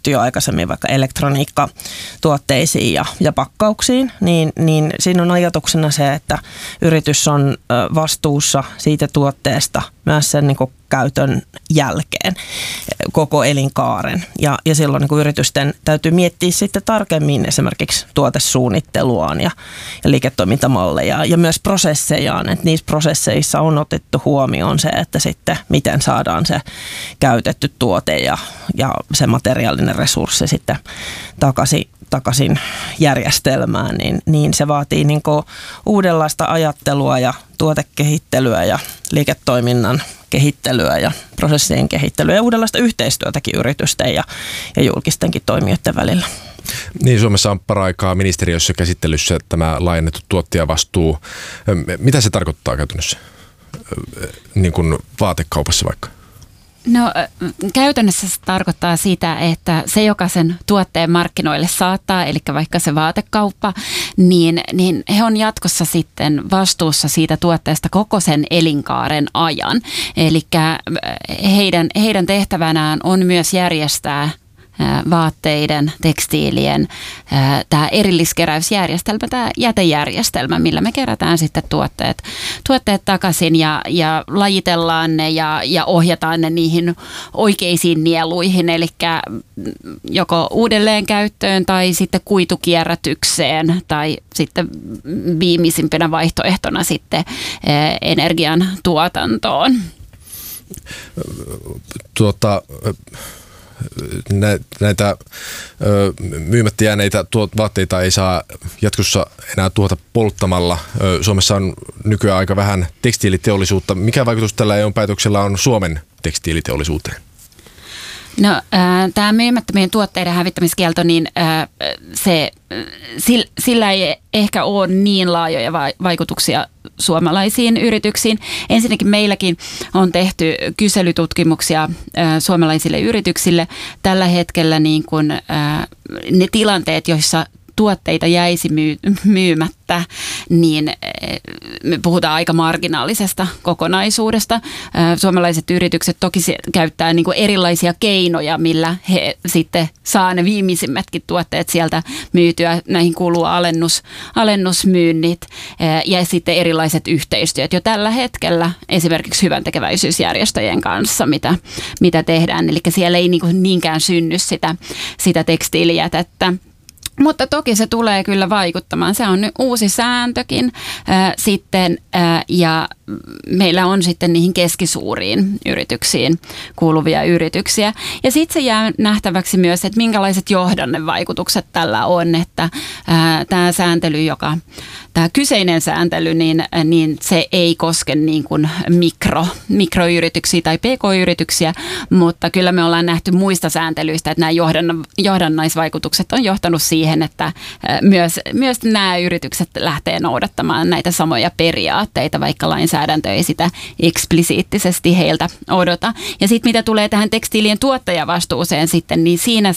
puhuttu jo aikaisemmin vaikka elektroniikkatuotteisiin ja pakkauksiin, niin siinä on ajatuksena se, että yritys on vastuussa siitä tuotteesta myös sen niin kuin käytön jälkeen koko elinkaaren. Ja silloin niin kuin yritysten täytyy miettiä sitten tarkemmin esimerkiksi tuotesuunnitteluaan ja liiketoimintamalleja ja myös prosessejaan, että niissä prosesseissa on otettu huomioon se, että sitten miten saadaan se käytetty tuote ja se materiaalinen resurssi sitten takaisin järjestelmään, niin se vaatii niin kuin uudenlaista ajattelua ja tuotekehittelyä ja liiketoiminnan kehittelyä ja prosessien kehittelyä ja uudenlaista yhteistyötäkin yritysten ja julkistenkin toimijoiden välillä. Niin, Suomessa on paraikaa ministeriössä käsittelyssä tämä laajennettu tuottajavastuu. Mitä se tarkoittaa käytännössä, niin kuin vaatekaupassa vaikka? No käytännössä se tarkoittaa sitä, että se, joka sen tuotteen markkinoille saattaa, eli vaikka se vaatekauppa, niin he on jatkossa sitten vastuussa siitä tuotteesta koko sen elinkaaren ajan. Eli heidän tehtävänään on myös järjestää vaatteiden, tekstiilien, tämä erilliskeräysjärjestelmä, tämä jätejärjestelmä, millä me kerätään sitten tuotteet takaisin ja lajitellaan ne ja ohjataan ne niihin oikeisiin nieluihin, eli joko uudelleenkäyttöön tai sitten kuitukierrätykseen tai sitten viimeisimpänä vaihtoehtona sitten energian tuotantoon. Näitä myymättä jääneitä vaatteita ei saa jatkossa enää tuota polttamalla. Suomessa on nykyään aika vähän tekstiiliteollisuutta. Mikä vaikutus tällä EU-päätöksellä on Suomen tekstiiliteollisuuteen? No, tämä myymättömien tuotteiden hävittämiskielto, niin sillä ei ehkä ole niin laajoja vaikutuksia suomalaisiin yrityksiin. Ensinnäkin meilläkin on tehty kyselytutkimuksia suomalaisille yrityksille. Tällä hetkellä niin kun, ne tilanteet, joissa tuotteita jäisi myymättä, niin me puhutaan aika marginaalisesta kokonaisuudesta. Suomalaiset yritykset toki käyttää niin kuin erilaisia keinoja, millä he sitten saa ne viimeisimmätkin tuotteet sieltä myytyä. Näihin kuuluu alennusmyynnit ja sitten erilaiset yhteistyöt jo tällä hetkellä esimerkiksi hyväntekeväisyysjärjestöjen kanssa, mitä tehdään. Eli siellä ei niinkään synny sitä tekstiilijätettä. Mutta toki se tulee kyllä vaikuttamaan. Se on nyt uusi sääntökin sitten ja meillä on sitten niihin keskisuuriin yrityksiin kuuluvia yrityksiä. Ja sitten se jää nähtäväksi myös, että minkälaiset johdannevaikutukset tällä on, että tämä sääntely, tämä kyseinen sääntely, niin se ei koske niin kuin mikroyrityksiä tai pk-yrityksiä, mutta kyllä me ollaan nähty muista sääntelyistä, että nämä johdannaisvaikutukset on johtanut siihen, että myös nämä yritykset lähtee noudattamaan näitä samoja periaatteita, vaikka lainsäädäntö ei sitä eksplisiittisesti heiltä odota. Ja sitten mitä tulee tähän tekstiilien tuottajavastuuseen sitten, niin siinä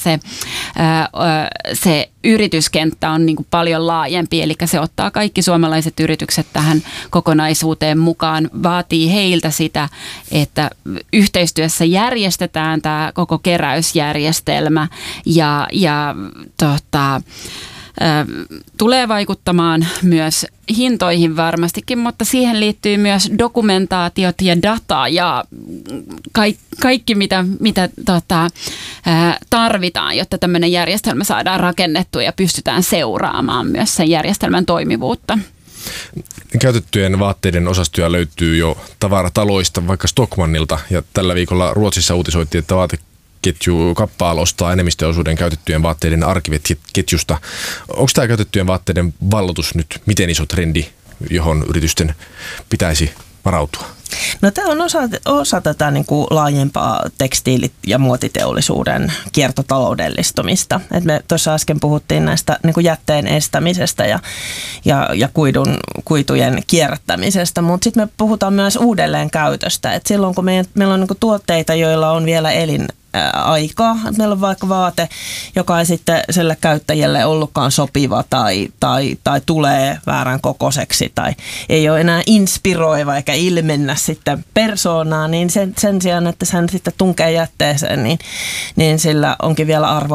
se yrityskenttä on niin kuin paljon laajempi, eli se ottaa kaikki suomalaiset yritykset tähän kokonaisuuteen mukaan, vaatii heiltä sitä, että yhteistyössä järjestetään tämä koko keräysjärjestelmä ja tulee vaikuttamaan myös hintoihin varmastikin, mutta siihen liittyy myös dokumentaatiot ja data ja kaikki mitä tarvitaan, jotta tämmöinen järjestelmä saadaan rakennettua ja pystytään seuraamaan myös sen järjestelmän toimivuutta. Käytettyjen vaatteiden osastoja löytyy jo tavarataloista, vaikka Stockmannilta, ja tällä viikolla Ruotsissa uutisoitiin, että vaateketju Kappahl ostaa enemmistöosuuden käytettyjen vaatteiden Arkivet-ketjusta. Onko tämä käytettyjen vaatteiden valloitus nyt miten iso trendi, johon yritysten pitäisi varautua? No tämä on osa tätä niin kuin laajempaa tekstiili- ja muotiteollisuuden kiertotaloudellistumista. Et me tuossa äsken puhuttiin näistä niin kuin jätteen estämisestä ja kuitujen kierrättämisestä, mutta sitten me puhutaan myös uudelleenkäytöstä. Et silloin kun meillä on niin kuin tuotteita, joilla on vielä aikaa. Meillä on vaikka vaate, joka ei sitten sille käyttäjälle ollutkaan sopiva tai tulee väärän kokoiseksi tai ei ole enää inspiroiva eikä ilmennä sitten persoonaa, niin sen sijaan, että sen sitten tunkee jätteeseen, niin sillä onkin vielä arvo